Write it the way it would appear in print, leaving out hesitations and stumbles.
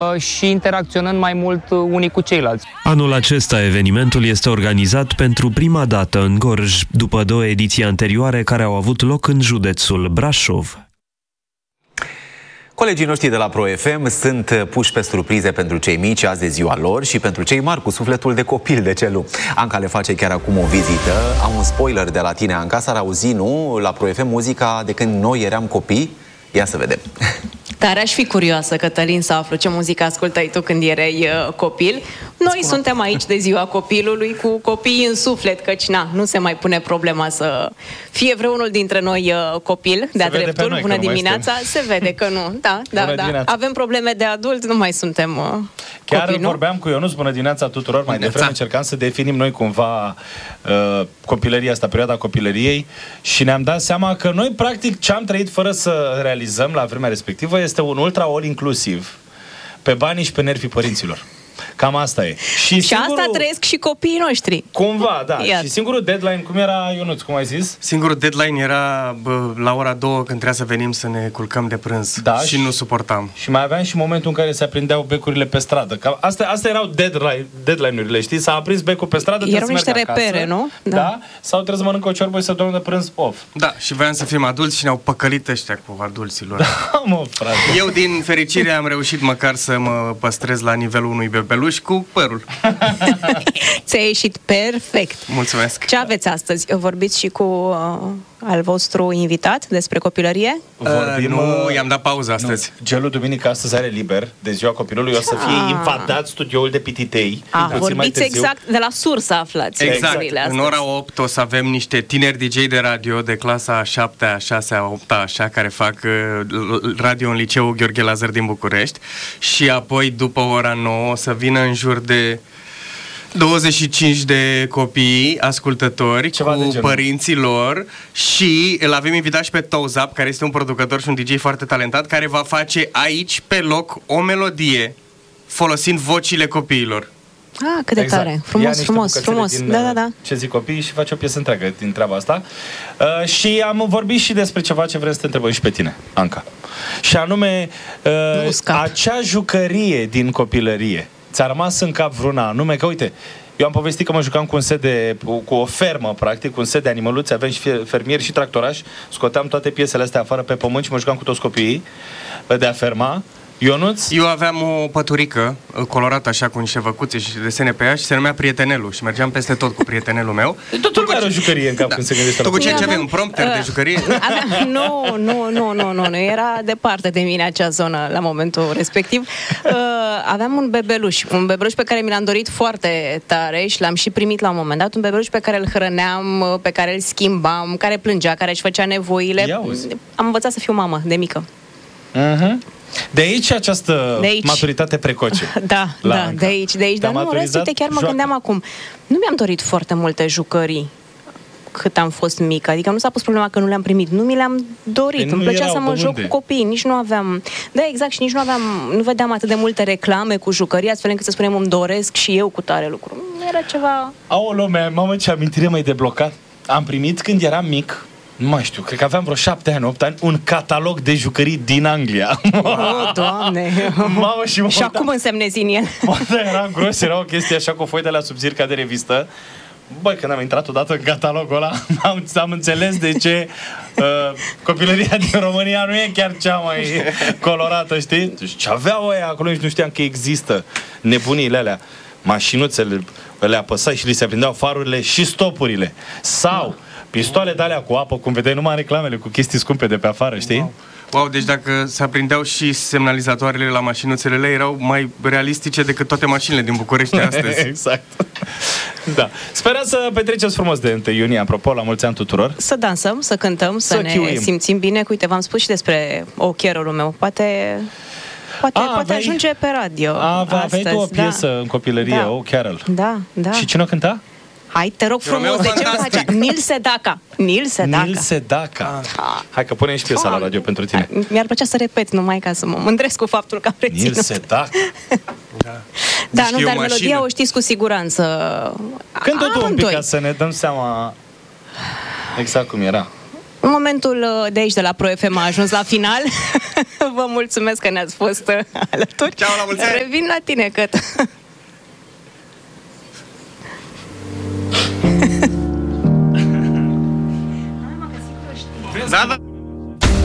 și interacționând mai mult unii cu ceilalți. Anul acesta evenimentul este organizat pentru prima dată în Gorj, după 2 ediții anterioare care au avut loc în județul Brașov. Colegii noștri de la Pro FM sunt puși pe surprize pentru cei mici, azi de ziua lor, și pentru cei mari cu sufletul de copil, de ce nu? Anca le face chiar acum o vizită. Am un spoiler de la tine, Anca, s-ar auzi, nu, la Pro FM muzica de când noi eram copii? Ia să vedem. Tare aș fi curioasă, Cătălin, să aflu ce muzică ascultai tu când erai copil. Noi suntem aici de ziua copilului cu copiii în suflet, căci nu se mai pune problema să fie vreunul dintre noi copil de-a dreptul. Bună dimineața, se vede că nu. Da. Avem probleme de adult, nu mai suntem chiar copii, vorbeam cu Ionuț, bună dimineața tuturor, mai devreme încercam să definim noi cumva copilăria asta, perioada copilăriei, și ne-am dat seama că noi practic ce am trăit fără să realizăm la vremea respectivă este un ultra all inclusiv pe banii și pe nervii părinților. Cam asta e. Și asta trăiesc și copiii noștri. Cumva, da. Iată. Și singurul deadline, cum era, Ionuț, cum ai zis? Singurul deadline era la ora 2 când trebuia să venim să ne culcăm de prânz. Da, și nu suportam. Și mai aveam și momentul în care se aprindeau becurile pe stradă. Astea erau deadline-urile, știi? S-a aprins becul pe stradă, erau niște repere, nu? Da. Sau trebuie să mănâncă o ciorbă și să dormă de prânz off. Da, și voiam să fim adulți și ne-au păcălit ăștia cu adulților. Da, mă, frate. Eu, din fericire, am reușit măcar să mă păstrez la nivelul unui bebeluș cu părul. Ți-a ieșit perfect. Mulțumesc. Ce aveți astăzi? Vorbiți și cu al vostru invitat despre copilărie? Nu, i-am dat pauză astăzi. Gelu duminică astăzi are liber de ziua copilului. O să fie invadat studioul de pititei. Vorbiți exact de la sursă, aflați. Exact. În ora 8 o să avem niște tineri DJ de radio de clasa a 7-a, 6-a, 8-a, așa, care fac radio în liceul Gheorghe Lazar din București. Și apoi, după ora 9, o să vină în jur de 25 de copii ascultători cu părinții lor și îl avem invitat și pe Tozap, care este un producător și un DJ foarte talentat, care va face aici pe loc o melodie folosind vocile copiilor. Cât de tare! Frumos! Da. Ce zic copiii și face o piesă întreagă din treaba asta. Și am vorbit și despre ceva ce vrem să te întrebăm și pe tine, Anca. Și anume, acea jucărie din copilărie. Ți-a rămas în cap vreuna anume? Că uite, eu am povestit că mă jucam cu o fermă, practic, cu un set de animăluți, aveam și fermieri și tractorași, scoteam toate piesele astea afară pe pământ și mă jucam cu toți copiii de a ferma. Ionuț? Eu aveam o păturică colorată așa cu niște văcuțe și desene pe ea și se numea Prietenelul și mergeam peste tot cu prietenelul meu. Tot are o jucărie în cap când se gândește la tot cu ce aveai un prompter de jucărie? Nu, era departe de mine acea zonă la momentul respectiv. Aveam un bebeluș pe care mi l-am dorit foarte tare și l-am și primit la un moment dat, un bebeluș pe care îl hrăneam, pe care îl schimbam, care plângea, care își făcea nevoile. Am învățat să fiu mamă de mică. De aici această maturitate precoce. Da, de aici. Dar nu, uite, chiar mă gândeam acum. Nu mi-am dorit foarte multe jucării cât am fost mică. Adică nu s-a pus problema că nu le-am primit. Nu mi le-am dorit. Îmi plăcea să mă joc cu copiii. Nici nu aveam... Da, exact. Și nici nu vedeam atât de multe reclame cu jucării, astfel încât să spunem îmi doresc și eu cu tare lucru. Nu era ceva... Aoleu, mamă, ce amintire mai deblocat. Am primit când eram mic, nu mai știu, cred că aveam vreo 7 ani, 8 ani, un catalog de jucării din Anglia. Doamne! Mamă, și acum însemnezi în el. Era gros, era o chestie așa cu o foi de la subțiri ca de revistă. Băi, când am intrat odată în catalogul ăla, am înțeles de ce copilăria din România nu e chiar cea mai colorată, știi? Ce aveau ăia acolo, nici nu știam că există nebuniile alea. Mașinuțele le apăsai și li se aprindeau farurile și stopurile. Sau pistoale de alea cu apă, cum vedeai numai în reclamele, cu chestii scumpe de pe afară, știi? Wow, deci dacă se aprindeau și semnalizatoarele la mașinuțele lor, erau mai realistice decât toate mașinile din București astăzi. Exact. Da. Sperăm să petreceți frumos de 1 iunie, apropo, la mulți ani tuturor. Să dansăm, să cântăm, să ne simțim bine. Uite, v-am spus și despre O'Carroll-ul meu. Poate ajunge pe radio. Aveai tu o piesă în copilărie, O'Carroll. Da. Și cine o cânta? Hai, te rog frumos, de ce faci? Nil Sedaka. Hai că punem și piesa la radio pentru tine. Mi-ar plăcea să repet, numai ca să mă mândresc cu faptul că am reținut. Nil Sedaka. Da, nu, dar melodia o știți cu siguranță. Cântă tu un pic ca să ne dăm seama exact cum era. În momentul de aici, de la Pro FM, a ajuns la final. Vă mulțumesc că ne-ați fost alături. Ceau, la mulți ani! Revin la tine, Căt. Da, da.